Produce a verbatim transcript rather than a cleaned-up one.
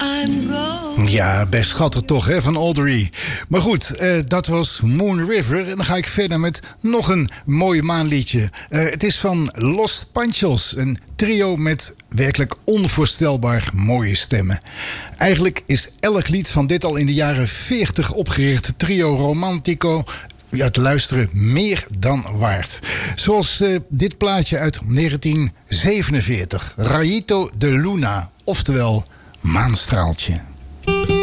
I'm going. Ja, best schattig toch, hè, van Audrey. Maar goed, uh, dat was Moon River. En dan ga ik verder met nog een mooi maanliedje. Uh, het is van Los Panchos, een trio met werkelijk onvoorstelbaar mooie stemmen. Eigenlijk is elk lied van dit al in de jaren veertig opgerichte trio Romantico het luisteren meer dan waard. Zoals uh, dit plaatje uit negentien zevenenveertig. Rayito de Luna, oftewel Maanstraaltje.